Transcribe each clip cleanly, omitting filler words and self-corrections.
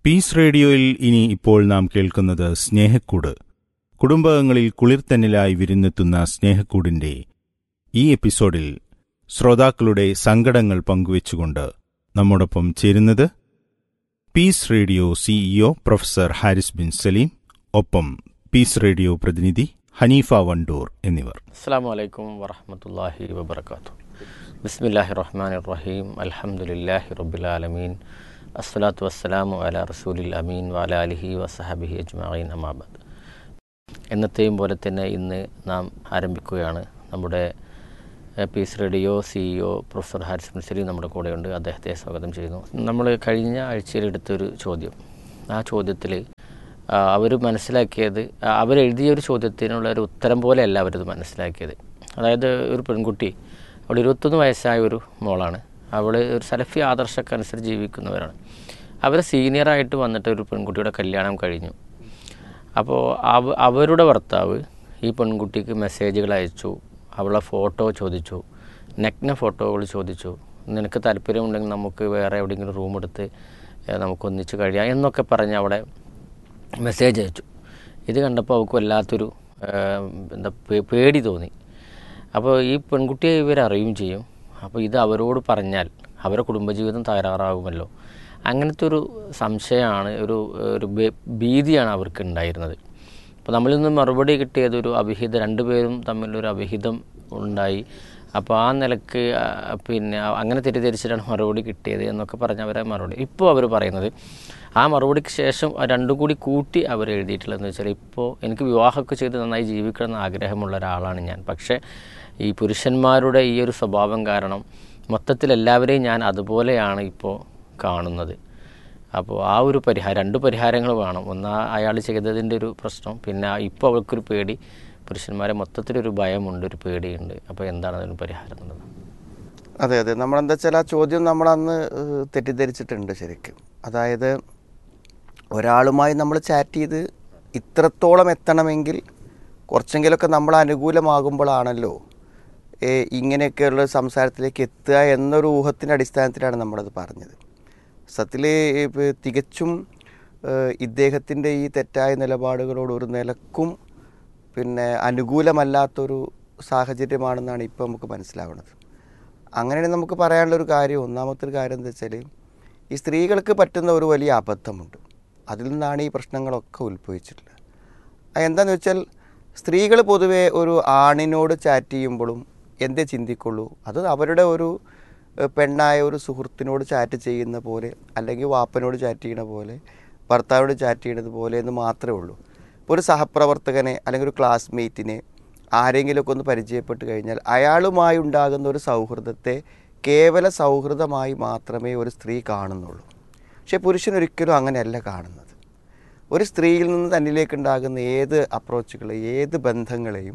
Piece റേഡിയോയിൽ ഇനി ഇപ്പോൾ നാം കേൾക്കുന്നത് സ്നേഹക്കൂട്. കുടുംബങ്ങളിൽ കുളിർത്തന്നിലായി വിരുന്നെത്തുന്ന സ്നേഹക്കൂടിന്റെ ഈ എപ്പിസോഡിൽ ശ്രോതാക്കളുടെ സങ്കടങ്ങൾ പങ്കുവച്ചുകൊണ്ട് നമ്മോടൊപ്പം ചേരുന്നത് piece radio CEO professor Haris bin Saleem, ഒപ്പം പീസ് റേഡിയോ പ്രതിനിധി ഹനീഫ വണ്ടൂർ എന്നിവർ. അസ്സലാമു അലൈക്കും വറഹ്മത്തുള്ളാഹി വബറകാതുഹു. ബിസ്മില്ലാഹിർ റഹ്മാനിർ റഹീം. അൽഹംദുലില്ലാഹി റബ്ബിൽ ആലമീൻ. അസ്സലാത്തു വസ്സലാമു അലാ റസൂലിൽ അമീൻ വഅലാ ആലിഹി വസഹബിഹി അജ്മഈൻ. അമ്മാ ബഅദ്. എന്നത്തെയും പോലെ തന്നെ ഇന്ന് നാം ആരംഭിക്കുകയാണ്. നമ്മുടെ piece radio CEO professor Haris bin Saleem നമ്മുടെ കൂടെയുണ്ട്. അദ്ദേഹത്തെ സ്വാഗതം ചെയ്യുന്നു. നമ്മൾ കഴിഞ്ഞ ആഴ്ചയിൽ എടുത്തൊരു ചോദ്യം, ആ ചോദ്യത്തിൽ അവർ മനസ്സിലാക്കിയത്, അവരെഴുതിയൊരു ചോദ്യത്തിനുള്ള ഒരു ഉത്തരം പോലെയല്ല അവരത് മനസ്സിലാക്കിയത്. അതായത് ഒരു പെൺകുട്ടി, അവൾ 21 വയസ്സായ ഒരു മോളാണ്. അവൾ ഒരു സലഫി ആദർശക്കനുസരിച്ച് ജീവിക്കുന്നവരാണ്. അവർ സീനിയറായിട്ട് വന്നിട്ട് ഒരു പെൺകുട്ടിയുടെ കല്യാണം കഴിഞ്ഞു. അപ്പോൾ അവരുടെ ഭർത്താവ് ഈ പെൺകുട്ടിക്ക് മെസ്സേജുകൾ അയച്ചു, അവളെ ഫോട്ടോ ചോദിച്ചു, നഗ്ന ഫോട്ടോകൾ ചോദിച്ചു. നിനക്ക് താല്പര്യമുണ്ടെങ്കിൽ നമുക്ക് വേറെ എവിടെയെങ്കിലും റൂം എടുത്ത് നമുക്കൊന്നിച്ച് കഴിയാം എന്നൊക്കെ പറഞ്ഞ് അവിടെ മെസ്സേജ് അയച്ചു. ഇത് കണ്ടപ്പോൾ അവൾക്ക് വല്ലാത്തൊരു പേടി തോന്നി. അപ്പോൾ ഈ പെൺകുട്ടിയെ ഇവരറിയുകയും ചെയ്യും. അപ്പോൾ ഇത് അവരോട് പറഞ്ഞാൽ അവരുടെ കുടുംബജീവിതം തകരാറാകുമല്ലോ, അങ്ങനത്തെ ഒരു സംശയമാണ്, ഒരു ഭീതിയാണ് അവർക്ക് ഉണ്ടായിരുന്നത്. അപ്പോൾ നമ്മളിൽ നിന്ന് മറുപടി കിട്ടിയത് ഒരു അവിഹിതം, രണ്ടുപേരും തമ്മിലൊരു അവിഹിതം ഉണ്ടായി. അപ്പോൾ ആ നിലക്ക് അങ്ങനെ തെറ്റിദ്ധരിച്ചിട്ടാണ് മറുപടി കിട്ടിയത് എന്നൊക്കെ പറഞ്ഞ് അവരെ മറുപടി. ഇപ്പോൾ അവർ പറയുന്നത്, ആ മറുപടിക്ക് ശേഷം രണ്ടും കൂടി കൂട്ടി അവർ എഴുതിയിട്ടുള്ളതെന്ന് വെച്ചാൽ, ഇപ്പോൾ എനിക്ക് വിവാഹമൊക്കെ ചെയ്ത് നന്നായി ജീവിക്കണമെന്ന് ആഗ്രഹമുള്ള ഒരാളാണ് ഞാൻ. പക്ഷേ ഈ പുരുഷന്മാരുടെ ഈ ഒരു സ്വഭാവം കാരണം മൊത്തത്തിൽ എല്ലാവരെയും ഞാൻ അതുപോലെയാണ് ഇപ്പോൾ കാണുന്നത്. അപ്പോൾ ആ ഒരു രണ്ട് പരിഹാരങ്ങൾ വേണം. ഒന്ന് അയാൾ ചെയ്തതിൻ്റെ ഒരു പ്രശ്നം, പിന്നെ ഇപ്പോൾ അവൾക്കൊരു പേടി, പുരുഷന്മാരെ മൊത്തത്തിലൊരു ഭയമുണ്ട്, ഒരു പേടിയുണ്ട്. അപ്പോൾ എന്താണ് അതിന് പരിഹാരം എന്നുള്ളത്? അതെ, നമ്മളെന്താ വെച്ചാൽ ആ ചോദ്യം നമ്മളന്ന് തെറ്റിദ്ധരിച്ചിട്ടുണ്ട് ശരിക്കും. അതായത് ഒരാളുമായി നമ്മൾ ചാറ്റ് ചെയ്ത് ഇത്രത്തോളം എത്തണമെങ്കിൽ കുറച്ചെങ്കിലുമൊക്കെ നമ്മൾ അനുകൂലമാകുമ്പോഴാണല്ലോ ഇങ്ങനെയൊക്കെയുള്ള സംസാരത്തിലേക്ക് എത്തുക എന്നൊരു ഊഹത്തിൻ്റെ അടിസ്ഥാനത്തിലാണ് നമ്മളത് പറഞ്ഞത്. സത്യത്തിൽ തികച്ചും ഇദ്ദേഹത്തിൻ്റെ ഈ തെറ്റായ നിലപാടുകളോട് ഒരു നിലക്കും അനുകൂലമല്ലാത്തൊരു സാഹചര്യമാണെന്നാണ് ഇപ്പോൾ നമുക്ക് മനസ്സിലാവുന്നത്. അങ്ങനെയാണെങ്കിൽ നമുക്ക് പറയാനുള്ളൊരു കാര്യം, ഒന്നാമത്തെ ഒരു കാര്യം എന്താ വെച്ചാൽ, ഈ സ്ത്രീകൾക്ക് പറ്റുന്ന ഒരു വലിയ അബദ്ധമുണ്ട്. അതിൽ നിന്നാണ് ഈ പ്രശ്നങ്ങളൊക്കെ ഉത്ഭവിച്ചിട്ടുള്ളത്. എന്താണെന്ന് വെച്ചാൽ, സ്ത്രീകൾ പൊതുവെ ഒരു ആണിനോട് ചാറ്റ് ചെയ്യുമ്പോഴും എന്തേ ചിന്തിക്കുള്ളൂ, അത് അവരുടെ ഒരു പെണ്ണായ ഒരു സുഹൃത്തിനോട് ചാറ്റ് ചെയ്യുന്ന പോലെ, അല്ലെങ്കിൽ വാപ്പനോട് ചാറ്റ് ചെയ്യുന്ന പോലെ, ഭർത്താവിനോട് ചാറ്റ് ചെയ്യുന്നത് പോലെ എന്ന് മാത്രമേ ഉള്ളൂ. ഇപ്പോൾ ഒരു സഹപ്രവർത്തകനെ അല്ലെങ്കിൽ ഒരു ക്ലാസ്മേറ്റിനെ ആരെങ്കിലുമൊക്കെ ഒന്ന് പരിചയപ്പെട്ട് കഴിഞ്ഞാൽ അയാളുമായി ഉണ്ടാകുന്ന ഒരു സൗഹൃദത്തെ കേവല സൗഹൃദമായി മാത്രമേ ഒരു സ്ത്രീ കാണുന്നുള്ളൂ. പക്ഷേ പുരുഷനൊരിക്കലും അങ്ങനെയല്ല കാണുന്നത്. ഒരു സ്ത്രീയിൽ നിന്ന് തന്നിലേക്കുണ്ടാകുന്ന ഏത് അപ്രോച്ചുകൾ, ഏത് ബന്ധങ്ങളെയും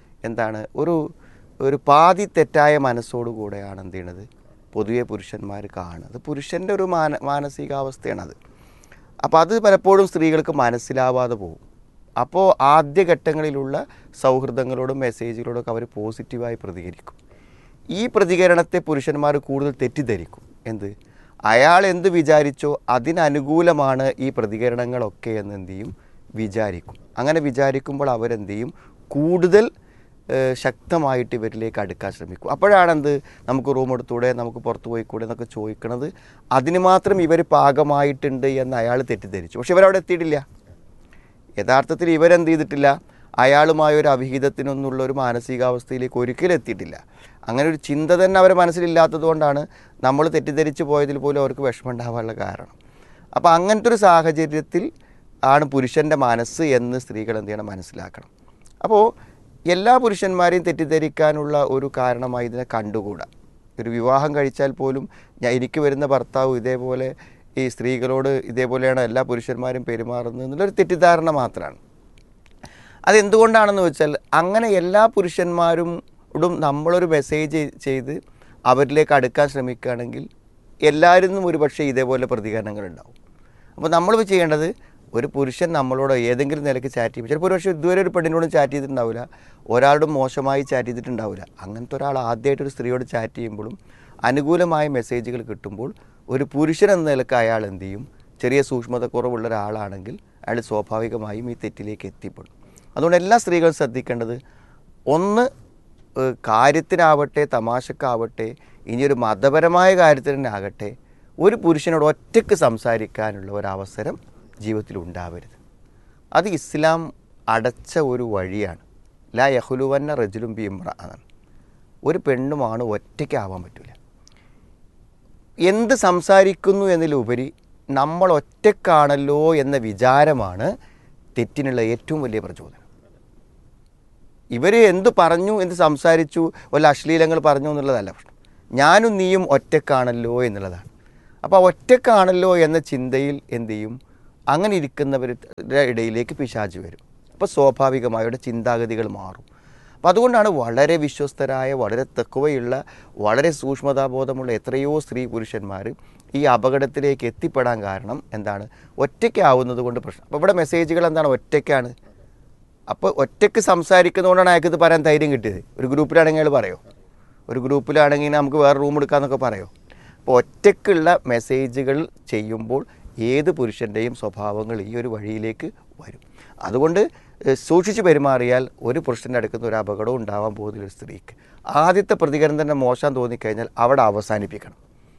ഒരു പാതി തെറ്റായ മനസ്സോടുകൂടെയാണ് എന്ത് ചെയ്യണത് പൊതുവെ പുരുഷന്മാർ കാണുന്നത്. പുരുഷൻ്റെ ഒരു മാനസികാവസ്ഥയാണത്. അപ്പോൾ അത് പലപ്പോഴും സ്ത്രീകൾക്ക് മനസ്സിലാവാതെ പോകും. അപ്പോൾ ആദ്യഘട്ടങ്ങളിലുള്ള സൗഹൃദങ്ങളോടും മെസ്സേജുകളോടൊക്കെ അവർ പോസിറ്റീവായി പ്രതികരിക്കും. ഈ പ്രതികരണത്തെ പുരുഷന്മാർ കൂടുതൽ തെറ്റിദ്ധരിക്കും. അയാൾ എന്ത് വിചാരിച്ചോ അതിനനുകൂലമാണ് ഈ പ്രതികരണങ്ങളൊക്കെ എന്ന് എന്ത് ചെയ്യും, വിചാരിക്കും. അങ്ങനെ വിചാരിക്കുമ്പോൾ അവരെന്ത് ചെയ്യും, കൂടുതൽ ശക്തമായിട്ട് ഇവരിലേക്ക് അടുക്കാൻ ശ്രമിക്കും. അപ്പോഴാണ് നമുക്ക് റൂം എടുത്തൂടെ, നമുക്ക് പുറത്ത് പോയിക്കൂടെ എന്നൊക്കെ ചോദിക്കണത്. അതിന് മാത്രം ഇവർ പാകമായിട്ടുണ്ട് എന്ന് അയാൾ തെറ്റിദ്ധരിച്ചു. പക്ഷെ ഇവരവിടെ എത്തിയിട്ടില്ല. യഥാർത്ഥത്തിൽ ഇവരെന്ത് ചെയ്തിട്ടില്ല, അയാളുമായൊരു അവിഹിതത്തിനൊന്നുള്ള ഒരു മാനസികാവസ്ഥയിലേക്ക് ഒരിക്കലും എത്തിയിട്ടില്ല. അങ്ങനെ ഒരു ചിന്ത തന്നെ അവരുടെ മനസ്സിലില്ലാത്തത് കൊണ്ടാണ് നമ്മൾ തെറ്റിദ്ധരിച്ച് പോയതിൽ പോലും അവർക്ക് വിഷമം ഉണ്ടാവാനുള്ള കാരണം. അപ്പോൾ അങ്ങനത്തെ ഒരു സാഹചര്യത്തിൽ ആണ് പുരുഷൻ്റെ മനസ്സ് എന്ന് സ്ത്രീകൾ എന്ത് ചെയ്യണം, മനസ്സിലാക്കണം. അപ്പോൾ എല്ലാ പുരുഷന്മാരെയും തെറ്റിദ്ധരിക്കാനുള്ള ഒരു കാരണമായി ഇതിനെ കണ്ടുകൂടാ. ഒരു വിവാഹം കഴിച്ചാൽ പോലും എനിക്ക് വരുന്ന ഭർത്താവ് ഇതേപോലെ ഈ സ്ത്രീകളോട് ഇതേപോലെയാണ് എല്ലാ പുരുഷന്മാരും പെരുമാറുന്നത് എന്നുള്ളൊരു തെറ്റിദ്ധാരണ മാത്രമാണ്. അതെന്തുകൊണ്ടാണെന്ന് വെച്ചാൽ, അങ്ങനെ എല്ലാ പുരുഷന്മാരോടും നമ്മളൊരു മെസ്സേജ് ചെയ്ത് അവരിലേക്ക് അടുക്കാൻ ശ്രമിക്കുകയാണെങ്കിൽ എല്ലാവരിൽ നിന്നും ഒരുപക്ഷെ ഇതേപോലെ പ്രതികരണങ്ങളുണ്ടാവും. അപ്പോൾ നമ്മൾ ചെയ്യേണ്ടത്, ഒരു പുരുഷൻ നമ്മളോട് ഏതെങ്കിലും നിലയ്ക്ക് ചാറ്റ് ചെയ്യും, ചിലപ്പോൾ ഒരു പക്ഷേ ഇതുവരെ ഒരു പെണ്ണിനോടും ചാറ്റ് ചെയ്തിട്ടുണ്ടാവില്ല, ഒരാളും മോശമായി ചാറ്റ് ചെയ്തിട്ടുണ്ടാവില്ല. അങ്ങനത്തെ ഒരാൾ ആദ്യമായിട്ടൊരു സ്ത്രീയോട് ചാറ്റ് ചെയ്യുമ്പോഴും അനുകൂലമായ മെസ്സേജുകൾ കിട്ടുമ്പോൾ ഒരു പുരുഷൻ എന്ന നിലക്ക് അയാൾ എന്ത് ചെയ്യും, ചെറിയ സൂക്ഷ്മത കുറവുള്ള ഒരാളാണെങ്കിൽ അയാൾ സ്വാഭാവികമായും ഈ തെറ്റിലേക്ക് എത്തിപ്പെടും. അതുകൊണ്ട് എല്ലാ സ്ത്രീകളും ശ്രദ്ധിക്കേണ്ടത്, ഒന്ന് കാര്യത്തിനാവട്ടെ തമാശക്കാവട്ടെ ഇനിയൊരു മതപരമായ കാര്യത്തിന് തന്നെ ആകട്ടെ, ഒരു പുരുഷനോട് ഒറ്റയ്ക്ക് സംസാരിക്കാനുള്ള ഒരവസരം ജീവിതത്തിൽ ഉണ്ടാവരുത്. അത് ഇസ്ലാം അടച്ച ഒരു വഴിയാണ്. ലാ യഹ്ലുവന്ന റജുലും ബി ഇംറ എന്നാണ്. ഒരു പെണ്ണുമാണ് ഒറ്റയ്ക്കാവാൻ പറ്റില്ല. എന്ത് സംസാരിക്കുന്നു എന്നതിലുപരി നമ്മൾ ഒറ്റക്കാണല്ലോ എന്ന വിചാരമാണ് തെറ്റിനുള്ള ഏറ്റവും വലിയ പ്രചോദനം. ഇവർ എന്ത് പറഞ്ഞു, എന്ത് സംസാരിച്ചു, വല്ല അശ്ലീലങ്ങൾ പറഞ്ഞു എന്നുള്ളതല്ല പ്രശ്നം. ഞാനും നീയും ഒറ്റക്കാണല്ലോ എന്നുള്ളതാണ്. അപ്പോൾ ഒറ്റക്കാണല്ലോ എന്ന ചിന്തയിൽ എന്ത് ചെയ്യും, അങ്ങനെ ഇരിക്കുന്നവരുടെ ഇടയിലേക്ക് പിശാച് വരും. അപ്പോൾ സ്വാഭാവികമായുടെ ചിന്താഗതികൾ മാറും. അപ്പോൾ അതുകൊണ്ടാണ് വളരെ വിശ്വസ്തരായ, വളരെ തഖ്വയുള്ള, വളരെ സൂക്ഷ്മതാബോധമുള്ള എത്രയോ സ്ത്രീ പുരുഷന്മാർ ഈ അപകടത്തിലേക്ക് എത്തിപ്പെടാൻ കാരണം എന്താണ്, ഒറ്റയ്ക്കാവുന്നത് കൊണ്ട് പ്രശ്നം. അപ്പോൾ ഇവിടെ മെസ്സേജുകൾ എന്താണ്, ഒറ്റയ്ക്കാണ്. അപ്പോൾ ഒറ്റയ്ക്ക് സംസാരിക്കുന്നതുകൊണ്ടാണ് അയാൾക്ക് ഇത് പറയാൻ ധൈര്യം കിട്ടിയത്. ഒരു ഗ്രൂപ്പിലാണെങ്കിൽ അയാൾ പറയോ, ഒരു ഗ്രൂപ്പിലാണെങ്കിൽ നമുക്ക് വേറെ റൂം എടുക്കാമെന്നൊക്കെ പറയോ. അപ്പോൾ ഒറ്റയ്ക്കുള്ള മെസ്സേജുകൾ ചെയ്യുമ്പോൾ ഏത് പുരുഷൻ്റെയും സ്വഭാവങ്ങൾ ഈ ഒരു വഴിയിലേക്ക് വരും. അതുകൊണ്ട് സൂക്ഷിച്ച് പെരുമാറിയാൽ ഒരു പുരുഷൻ്റെ അടുക്കുന്ന ഒരു അപകടവും ഉണ്ടാവാൻ പോകുന്നില്ല. ഒരു സ്ത്രീക്ക് ആദ്യത്തെ പ്രതികരണം തന്നെ മോശം തോന്നിക്കഴിഞ്ഞാൽ അവിടെ അവസാനിപ്പിക്കണം.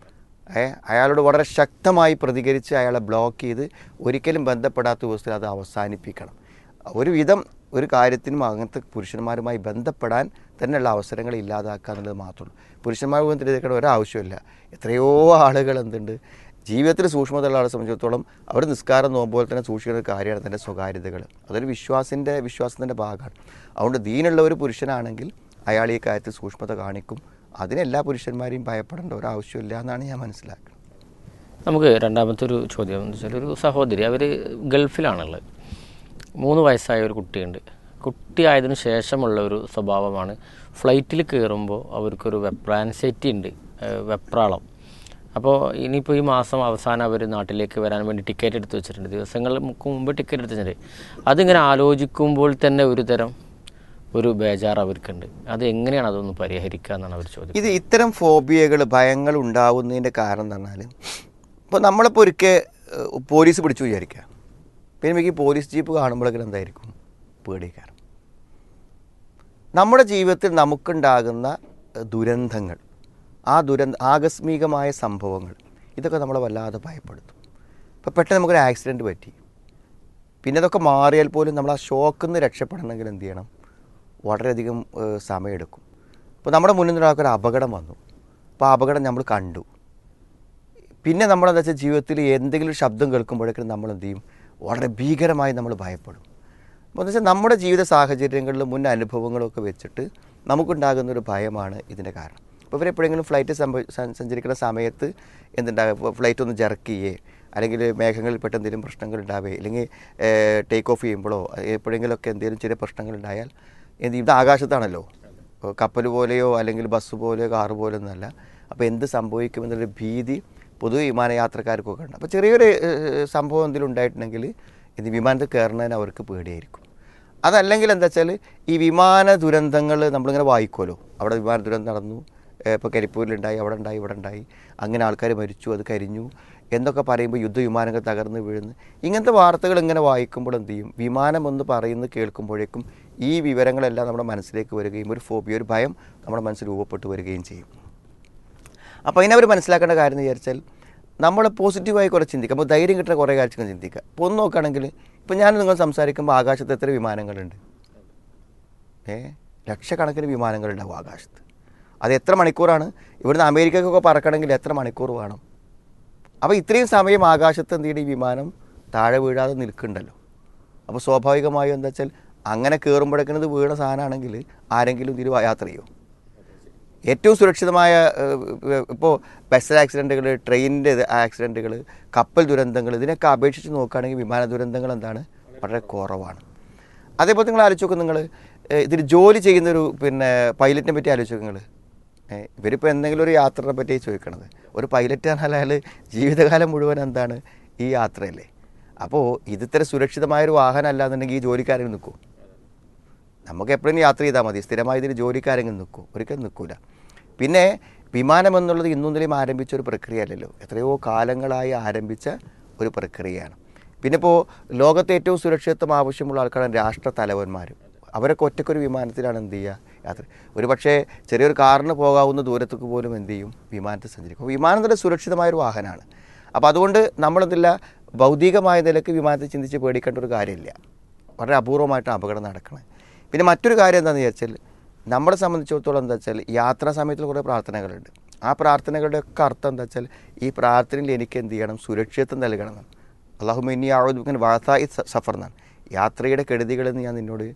അയാളോട് വളരെ ശക്തമായി പ്രതികരിച്ച് അയാളെ ബ്ലോക്ക് ചെയ്ത് ഒരിക്കലും ബന്ധപ്പെടാത്ത ദിവസത്തിൽ അത് അവസാനിപ്പിക്കണം. ഒരുവിധം ഒരു കാര്യത്തിനും അങ്ങനത്തെ പുരുഷന്മാരുമായി ബന്ധപ്പെടാൻ തന്നെയുള്ള അവസരങ്ങൾ ഇല്ലാതാക്കുക എന്നുള്ളത് മാത്രമേ ഉള്ളൂ. പുരുഷന്മാർ പോലും തിരിച്ചേക്കേണ്ട ഒരാവശ്യമില്ല. എത്രയോ ആളുകൾ എന്തുണ്ട്, ജീവിതത്തിൽ സൂക്ഷ്മതയുള്ള ആളെ സംബന്ധിച്ചിടത്തോളം അവർ നിസ്കാരം നോക്കുമ്പോൾ തന്നെ സൂക്ഷിക്കുന്ന ഒരു കാര്യമാണ് തൻ്റെ സ്വകാര്യതകൾ. അതൊരു വിശ്വാസത്തിൻ്റെ ഭാഗമാണ്. അതുകൊണ്ട് ദീനുള്ള ഒരു പുരുഷനാണെങ്കിൽ അയാൾ ഈ കാര്യത്തിൽ സൂക്ഷ്മത കാണിക്കും. അതിനെല്ലാ പുരുഷന്മാരെയും ഭയപ്പെടേണ്ട ഒരാവശ്യമില്ല എന്നാണ് ഞാൻ മനസ്സിലാക്കുന്നത്. നമുക്ക് രണ്ടാമത്തെ ഒരു ചോദ്യം എന്ന് വെച്ചാൽ, ഒരു സഹോദരി, അവർ ഗൾഫിലാണുള്ളത്. 3 വയസ്സായ ഒരു കുട്ടിയുണ്ട്. കുട്ടിയായതിനു ശേഷമുള്ള ഒരു സ്വഭാവമാണ്, ഫ്ലൈറ്റിൽ കയറുമ്പോൾ അവർക്കൊരു ആൻസൈറ്റി ഉണ്ട്, വെപ്രാളം. അപ്പോൾ ഇനിയിപ്പോൾ ഈ മാസം അവസാനം അവർ നാട്ടിലേക്ക് വരാൻ വേണ്ടി ടിക്കറ്റ് എടുത്ത് വെച്ചിട്ടുണ്ട്. ദിവസങ്ങൾക്ക് മുമ്പ് ടിക്കറ്റ് എടുത്ത് വെച്ചിട്ടുണ്ട്. അതിങ്ങനെ ആലോചിക്കുമ്പോൾ തന്നെ ഒരു ബേജാർ അവർക്കുണ്ട്. അത് എങ്ങനെയാണ് അതൊന്ന് പരിഹരിക്കുക എന്നാണ് അവർ ചോദിക്കുന്നത്. ഇത്തരം ഫോബിയകൾ, ഭയങ്ങൾ ഉണ്ടാവുന്നതിൻ്റെ കാരണം എന്ന് പറഞ്ഞാൽ, ഇപ്പോൾ നമ്മളിപ്പോൾ ഒരിക്കൽ പോലീസ് പിടിച്ചു വിചാരിക്കുക, പിന്നെ എനിക്ക് പോലീസ് ജീപ്പ് കാണുമ്പോഴൊക്കെ എന്തായിരിക്കും, പേടിക്കാറ്. നമ്മുടെ ജീവിതത്തിൽ നമുക്കുണ്ടാകുന്ന ദുരന്തങ്ങൾ, ആകസ്മികമായ സംഭവങ്ങൾ, ഇതൊക്കെ നമ്മളെ വല്ലാതെ ഭയപ്പെടുത്തും. ഇപ്പോൾ പെട്ടെന്ന് നമുക്കൊരു ആക്സിഡൻറ്റ് പറ്റി, പിന്നെ അതൊക്കെ മാറിയാൽ പോലും നമ്മൾ ആ ഷോക്കിൽ നിന്ന് രക്ഷപ്പെടണമെങ്കിൽ എന്ത് ചെയ്യണം, വളരെയധികം സമയമെടുക്കും. ഇപ്പോൾ നമ്മുടെ മുന്നിൽ നിന്നൊരാൾക്കൊരു അപകടം വന്നു, അപ്പോൾ ആ അപകടം നമ്മൾ കണ്ടു. പിന്നെ നമ്മളെന്താ വെച്ചാൽ ജീവിതത്തിൽ എന്തെങ്കിലും ഒരു ശബ്ദം കേൾക്കുമ്പോഴേക്കും നമ്മൾ എന്ത് ചെയ്യും, വളരെ ഭീകരമായി നമ്മൾ ഭയപ്പെടും. അപ്പോൾ എന്താ വെച്ചാൽ നമ്മുടെ ജീവിത സാഹചര്യങ്ങളിലും മുൻ അനുഭവങ്ങളൊക്കെ വെച്ചിട്ട് നമുക്കുണ്ടാകുന്നൊരു ഭയമാണ് ഇതിൻ്റെ കാരണം. ഇപ്പോൾ ഇവരെപ്പോഴെങ്കിലും ഫ്ലൈറ്റ് സഞ്ചരിക്കുന്ന സമയത്ത് എന്തുണ്ടാകുക, ഫ്ലൈറ്റ് ഒന്ന് ജർക്കിയേ, അല്ലെങ്കിൽ മേഘങ്ങളിൽ പെട്ടെന്ന് എന്തെങ്കിലും പ്രശ്നങ്ങൾ ഉണ്ടാവുകയോ, അല്ലെങ്കിൽ ടേക്ക് ഓഫ് ചെയ്യുമ്പോഴോ എപ്പോഴെങ്കിലുമൊക്കെ എന്തെങ്കിലും ചെറിയ പ്രശ്നങ്ങൾ ഉണ്ടായാൽ ഇത് ആകാശത്താണല്ലോ, കപ്പൽ പോലെയോ അല്ലെങ്കിൽ ബസ് പോലെയോ കാറ് പോലെയോ ഒന്നുമല്ല. അപ്പോൾ എന്ത് സംഭവിക്കുമെന്നൊരു ഭീതി പൊതുവെ വിമാനയാത്രക്കാർക്കൊക്കെ ഉണ്ട്. അപ്പോൾ ചെറിയൊരു സംഭവം എന്തെങ്കിലും ഉണ്ടായിട്ടുണ്ടെങ്കിൽ ഇത് വിമാനത്തിൽ കയറുന്നതിന് അവർക്ക് പേടിയായിരിക്കും. അതല്ലെങ്കിൽ എന്താ വെച്ചാൽ, ഈ വിമാന ദുരന്തങ്ങൾ നമ്മളിങ്ങനെ വായിക്കുമല്ലോ, അവിടെ വിമാന ദുരന്തം നടന്നു, ഇപ്പോൾ കരിപ്പൂരിലുണ്ടായി, അവിടെ ഉണ്ടായി, ഇവിടെ ഉണ്ടായി, അങ്ങനെ ആൾക്കാർ മരിച്ചു, അത് കരിഞ്ഞു എന്നൊക്കെ പറയുമ്പോൾ യുദ്ധവിമാനങ്ങൾ തകർന്ന് വീഴുന്നു, ഇങ്ങനത്തെ വാർത്തകൾ ഇങ്ങനെ വായിക്കുമ്പോൾ എന്ത് ചെയ്യും, വിമാനം എന്ന് പറയുന്നത് കേൾക്കുമ്പോഴേക്കും ഈ വിവരങ്ങളെല്ലാം നമ്മുടെ മനസ്സിലേക്ക് വരികയും ഒരു ഫോബിയ, ഒരു ഭയം നമ്മുടെ മനസ്സിൽ രൂപപ്പെട്ട് വരികയും ചെയ്യും. അപ്പോൾ അതിനവർ മനസ്സിലാക്കേണ്ട കാര്യം എന്ന് വിചാരിച്ചാൽ, നമ്മൾ പോസിറ്റീവായി കുറേ ചിന്തിക്കുക, അപ്പോൾ ധൈര്യം കിട്ടുന്ന കുറേ കാര്യങ്ങൾ ചിന്തിക്കുക. ഇപ്പോൾ ഒന്ന് നോക്കുകയാണെങ്കിൽ, ഇപ്പോൾ ഞാൻ നിങ്ങൾ സംസാരിക്കുമ്പോൾ ആകാശത്ത് എത്ര വിമാനങ്ങളുണ്ട്, ലക്ഷക്കണക്കിന് വിമാനങ്ങളുണ്ടാവും ആകാശത്ത്. അത് എത്ര മണിക്കൂറാണ്, ഇവിടുന്ന് അമേരിക്കക്കൊക്കെ പറക്കണമെങ്കിൽ എത്ര മണിക്കൂർ വേണം. അപ്പോൾ ഇത്രയും സമയം ആകാശത്ത് എന്തെങ്കിലും ഈ വിമാനം താഴെ വീഴാതെ നിൽക്കുന്നുണ്ടല്ലോ. അപ്പോൾ സ്വാഭാവികമായും എന്താ വെച്ചാൽ, അങ്ങനെ കയറുമ്പോഴേക്കും ഇത് വീണ സാധനമാണെങ്കിൽ ആരെങ്കിലും ഇതിൽ യാത്ര ചെയ്യുമോ? ഏറ്റവും സുരക്ഷിതമായ ഇപ്പോൾ ബസ് ആക്സിഡൻറ്റുകൾ, ട്രെയിനിൻ്റെ ആക്സിഡൻറ്റുകൾ, കപ്പൽ ദുരന്തങ്ങൾ, ഇതിനൊക്കെ അപേക്ഷിച്ച് നോക്കുകയാണെങ്കിൽ വിമാന ദുരന്തങ്ങൾ എന്താണ്, വളരെ കുറവാണ്. അതേപോലെ നിങ്ങൾ ആലോചിച്ച് നോക്കും, നിങ്ങൾ ഇതിൽ ജോലി ചെയ്യുന്നൊരു പൈലറ്റിനെ പറ്റി ആലോചിച്ച് നോക്കും. നിങ്ങൾ ഇവരിപ്പോൾ എന്തെങ്കിലും ഒരു യാത്രയെ പറ്റി ചോദിക്കണത്, ഒരു പൈലറ്റ് പറഞ്ഞാൽ അയാൾ ജീവിതകാലം മുഴുവൻ എന്താണ്, ഈ യാത്രയല്ലേ. അപ്പോൾ ഇതിത്ര സുരക്ഷിതമായൊരു വാഹനം അല്ല എന്നുണ്ടെങ്കിൽ ഈ ജോലിക്കാരെങ്കിലും നിൽക്കും. നമുക്ക് എപ്പോഴും യാത്ര ചെയ്താൽ മതി, സ്ഥിരമായി ഇതിന് ജോലിക്കാരെങ്കിലും നിൽക്കും, ഒരിക്കലും നിൽക്കില്ല. പിന്നെ വിമാനം എന്നുള്ളത് ഇന്നൊന്നിലും ആരംഭിച്ച ഒരു പ്രക്രിയ അല്ലല്ലോ, എത്രയോ കാലങ്ങളായി ആരംഭിച്ച ഒരു പ്രക്രിയയാണ്. പിന്നെ ഇപ്പോൾ ലോകത്തെ ഏറ്റവും സുരക്ഷിതത്വം ആവശ്യമുള്ള ആൾക്കാരാണ് രാഷ്ട്ര തലവന്മാരും. അവരൊക്കെ ഒറ്റക്കൊരു വിമാനത്തിലാണ് എന്ത് ചെയ്യുക യാത്ര. ഒരു പക്ഷേ ചെറിയൊരു കാറിന് പോകാവുന്ന ദൂരത്തേക്ക് പോലും എന്ത് ചെയ്യും വിമാനത്തിൽ സഞ്ചരിക്കും. അപ്പോൾ വിമാനം തന്നെ സുരക്ഷിതമായൊരു വാഹനമാണ്. അപ്പോൾ അതുകൊണ്ട് നമ്മളെന്തില്ല ഭൗതികമായ നിലയ്ക്ക് വിമാനത്തിൽ ചിന്തിച്ച് പേടിക്കേണ്ട ഒരു കാര്യമില്ല. വളരെ അപൂർവമായിട്ടാണ് അപകടം നടക്കുന്നത്. പിന്നെ മറ്റൊരു കാര്യം എന്താണെന്ന് വിചാരിച്ചാൽ നമ്മളെ സംബന്ധിച്ചിടത്തോളം എന്താ വെച്ചാൽ യാത്രാ സമയത്തിൽ കുറേ പ്രാർത്ഥനകളുണ്ട്. ആ പ്രാർത്ഥനകളുടെ ഒക്കെ അർത്ഥം എന്താ വെച്ചാൽ ഈ പ്രാർത്ഥനയിൽ എനിക്ക് എന്ത് ചെയ്യണം, സുരക്ഷിതത്വം നൽകണം. അല്ലാഹുമ്മ ഇന്നി അഊദു ബിക മിൻ വഅസാഇ സഫർ എന്നാണ്, യാത്രയുടെ കെടുതികളിൽ നിന്ന് ഞാൻ നിന്നോട്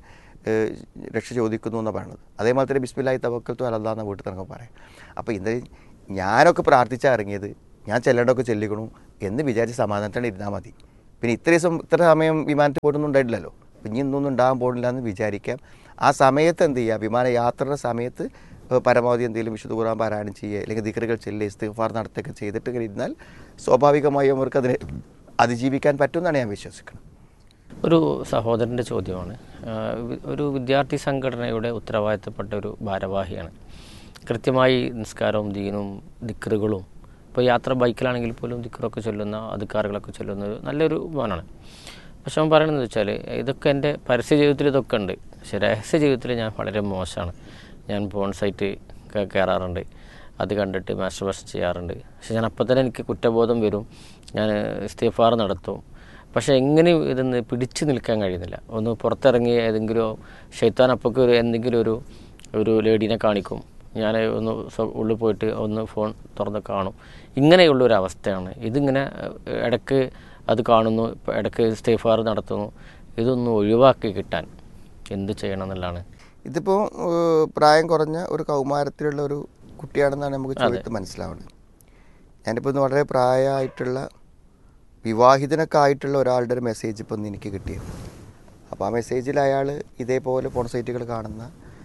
രക്ഷ ചോദിക്കുന്നു എന്നാണ് പറയുന്നത്. അതേപോലെ തന്നെ ബിസ്മില്ലാഹി തവക്കൽതു അലല്ലാഹ് എന്ന വീട്ടിൽ നമുക്ക് പറയാം. അപ്പോൾ ഇത് ഞാനൊക്കെ പ്രാർത്ഥിച്ചാൽ ഇറങ്ങിയത് ഞാൻ ചെല്ലേണ്ടതൊക്കെ ചെല്ലിക്കണു എന്ന് വിചാരിച്ച് സമാധാനത്തോടെ ഇരുന്നാൽ മതി. പിന്നെ ഇത്ര സമയം വിമാനത്തിൽ പോയിട്ടൊന്നും ഉണ്ടായിട്ടില്ലല്ലോ, ഇനി ഇന്നൊന്നും ഉണ്ടാകാൻ പോകില്ല എന്ന് വിചാരിക്കാം. ആ സമയത്ത് എന്ത് ചെയ്യുക, വിമാനയാത്രയുടെ സമയത്ത് പരമാവധി എന്തെങ്കിലും വിശുദ്ധ ഖുർആൻ പാരായണം ചെയ്യുക, അല്ലെങ്കിൽ ദിക്റുകൾ ചെല്ലുക, ഇസ്തിഗ്ഫാർ നടത്തുകയൊക്കെ ചെയ്തിട്ട് ഇങ്ങനെ ഇരുന്നാൽ സ്വാഭാവികമായും അവർക്ക് അതിനെ അതിജീവിക്കാൻ പറ്റുമെന്നാണ് ഞാൻ വിശ്വസിക്കുന്നത്. ഒരു സഹോദരൻ്റെ ചോദ്യമാണ്. ഒരു വിദ്യാർത്ഥി സംഘടനയുടെ ഉത്തരവാദിത്തപ്പെട്ട ഒരു ഭാരവാഹിയാണ്. കൃത്യമായി നിസ്കാരവും ദീനും ദിക്റുകളും, ഇപ്പോൾ യാത്ര ബൈക്കിലാണെങ്കിൽ പോലും ദിക്റൊക്കെ ചൊല്ലുന്ന അധികാരികളൊക്കെ ചൊല്ലുന്ന നല്ലൊരു മോനാണ്. പക്ഷെ അവൻ പറയണമെന്ന് വെച്ചാൽ ഇതൊക്കെ എൻ്റെ പരസ്യ ജീവിതത്തിൽ ഇതൊക്കെ ഉണ്ട്, പക്ഷേ രഹസ്യ ജീവിതത്തിൽ ഞാൻ വളരെ മോശമാണ്. ഞാൻ പോൺ സൈറ്റ് കയറാറുണ്ട്, അത് കണ്ടിട്ട് മാസ്റ്റർബേഷൻ ചെയ്യാറുണ്ട്. പക്ഷെ ഞാൻ അപ്പം തന്നെ എനിക്ക് കുറ്റബോധം വരും, ഞാൻ ഇസ്തിഗ്ഫാർ നടത്തും. പക്ഷേ എങ്ങനെ ഇതൊന്ന് പിടിച്ചു നിൽക്കാൻ കഴിയുന്നില്ല. ഒന്ന് പുറത്തിറങ്ങി ഏതെങ്കിലും ശൈത്താൻ അപ്പൊക്കെ എന്തെങ്കിലും ഒരു ലേഡീനെ കാണിക്കും, ഞാൻ ഒന്ന് ഉള്ളിൽ പോയിട്ട് ഒന്ന് ഫോൺ തുറന്ന് കാണും. ഇങ്ങനെയുള്ളൊരവസ്ഥയാണ്. ഇതിങ്ങനെ ഇടയ്ക്ക് അത് കാണുന്നു, ഇടയ്ക്ക് ഇസ്തിഗ്ഫാർ നടത്തുന്നു. ഇതൊന്ന് ഒഴിവാക്കി കിട്ടാൻ എന്ത് ചെയ്യണം എന്നുള്ളതാണ്. ഇതിപ്പോൾ പ്രായം കുറഞ്ഞ ഒരു കൗമാരത്തിലുള്ള ഒരു കുട്ടിയാണെന്നാണ് നമുക്ക് ചോദിച്ച് മനസ്സിലാവുന്നത്. ഞാനിപ്പോൾ ഇന്ന് വളരെ പ്രായമായിട്ടുള്ള വിവാഹിതനൊക്കെ ആയിട്ടുള്ള ഒരാളുടെ ഒരു മെസ്സേജ് ഇപ്പം എനിക്ക് കിട്ടിയത്. അപ്പോൾ ആ മെസ്സേജിൽ അയാൾ ഇതേപോലെ പോൺ സൈറ്റുകൾ കാണുന്ന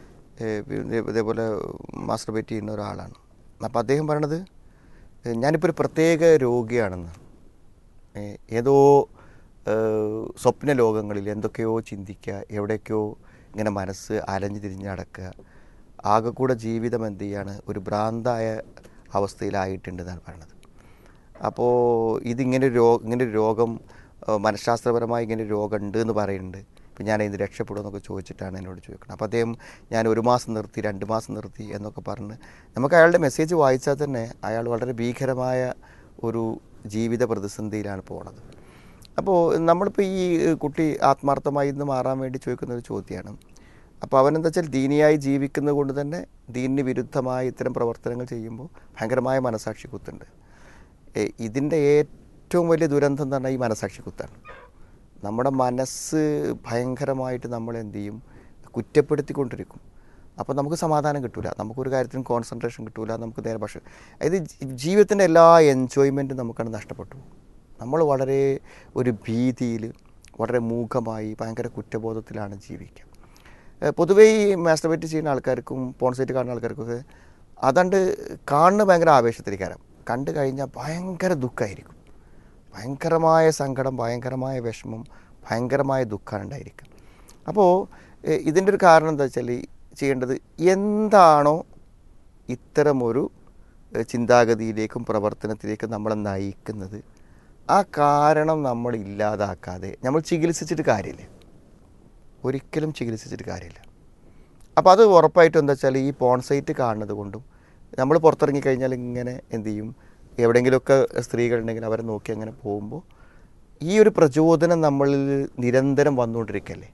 ഇതേപോലെ മാസ്റ്റർബേറ്റ് ചെയ്യുന്ന ഒരാളാണ്. അപ്പോൾ അദ്ദേഹം പറയണത് ഞാനിപ്പോൾ ഒരു പ്രത്യേക രോഗിയാണെന്ന്, ഏതോ സ്വപ്ന ലോകങ്ങളിൽ എന്തൊക്കെയോ ചിന്തിക്കുക, എവിടേക്കോ ഇങ്ങനെ മനസ്സ് അലഞ്ഞു തിരിഞ്ഞ് നടക്കുക, ആകെ കൂടെ ജീവിതം എന്ത് ചെയ്യാണ് ഒരു ഭ്രാന്തായ അവസ്ഥയിലായിട്ടുണ്ടെന്നാണ് പറയണത്. അപ്പോൾ ഇങ്ങനൊരു രോഗം മനഃശാസ്ത്രപരമായി ഇങ്ങനൊരു രോഗം ഉണ്ട് എന്ന് പറയുന്നുണ്ട്. ഇപ്പം ഞാൻ ഇതിന് രക്ഷപ്പെടുമെന്നൊക്കെ ചോദിച്ചിട്ടാണ് എന്നോട് ചോദിക്കുന്നത്. അപ്പോൾ അദ്ദേഹം ഞാൻ 1 മാസം നിർത്തി, 2 മാസം നിർത്തി എന്നൊക്കെ പറഞ്ഞ് നമുക്ക് അയാളുടെ മെസ്സേജ് വായിച്ചാൽ തന്നെ അയാൾ വളരെ ഭീകരമായ ഒരു ജീവിത പ്രതിസന്ധിയിലാണ് പോണത്. അപ്പോൾ നമ്മളിപ്പോൾ ഈ കുട്ടി ആത്മാർത്ഥമായി ഇന്ന് മാറാൻ വേണ്ടി ചോദിക്കുന്ന ഒരു ചോദ്യമാണ്. അപ്പോൾ അവനെന്താ വെച്ചാൽ ദീനിയായി ജീവിക്കുന്നത് കൊണ്ട് തന്നെ ദീനിന് വിരുദ്ധമായ ഇത്തരം പ്രവർത്തനങ്ങൾ ചെയ്യുമ്പോൾ ഭയങ്കരമായ മനസാക്ഷി കുത്തുണ്ട്. ഇതിൻ്റെ ഏറ്റവും വലിയ ദുരന്തം എന്ന് പറഞ്ഞാൽ ഈ മനസാക്ഷി കുത്താണ്. നമ്മുടെ മനസ്സ് ഭയങ്കരമായിട്ട് നമ്മളെന്ത് ചെയ്യും, കുറ്റപ്പെടുത്തിക്കൊണ്ടിരിക്കും. അപ്പോൾ നമുക്ക് സമാധാനം കിട്ടില്ല, നമുക്കൊരു കാര്യത്തിനും കോൺസെൻട്രേഷൻ കിട്ടില്ല, നമുക്ക് നേരെ പക്ഷേ അതായത് ജീവിതത്തിൻ്റെ എല്ലാ എൻജോയ്മെൻറ്റും നമുക്കാണ് നഷ്ടപ്പെട്ടു. നമ്മൾ വളരെ ഒരു ഭീതിയിൽ, വളരെ മൂകമായി, ഭയങ്കര കുറ്റബോധത്തിലാണ് ജീവിക്കുക. പൊതുവേ ഈ മാസ്റ്റർബേറ്റ് ചെയ്യുന്ന ആൾക്കാർക്കും പോൺ സൈറ്റ് കാണുന്ന ആൾക്കാർക്കൊക്കെ അതണ്ട് കാണുന്ന ഭയങ്കര ആവേശത്തിരിക്കാരം, കണ്ടു കഴിഞ്ഞാൽ ഭയങ്കര ദുഃഖമായിരിക്കും, ഭയങ്കരമായ സങ്കടം, ഭയങ്കരമായ വിഷമം, ഭയങ്കരമായ ദുഃഖമാണ് ഉണ്ടായിരിക്കുക. അപ്പോൾ ഇതിൻ്റെ ഒരു കാരണം എന്താ വെച്ചാൽ ചെയ്യേണ്ടത് എന്താണോ ഇത്തരമൊരു ചിന്താഗതിയിലേക്കും പ്രവർത്തനത്തിലേക്കും നമ്മളെ നയിക്കുന്നത്, ആ കാരണം നമ്മൾ ഇല്ലാതാക്കാതെ നമ്മൾ ചികിത്സിച്ചിട്ട് കാര്യമില്ല, ഒരിക്കലും ചികിത്സിച്ചിട്ട് കാര്യമില്ല. അപ്പോൾ അത് ഉറപ്പായിട്ടും എന്താ വെച്ചാൽ ഈ പോൺ സൈറ്റ് കാണുന്നത് കൊണ്ടും നമ്മൾ പുറത്തിറങ്ങിക്കഴിഞ്ഞാൽ ഇങ്ങനെ എന്തു ചെയ്യും, എവിടെയെങ്കിലുമൊക്കെ സ്ത്രീകളുണ്ടെങ്കിൽ അവരെ നോക്കി അങ്ങനെ പോകുമ്പോൾ ഈ ഒരു പ്രചോദനം നമ്മളിൽ നിരന്തരം വന്നുകൊണ്ടിരിക്കല്ലേ.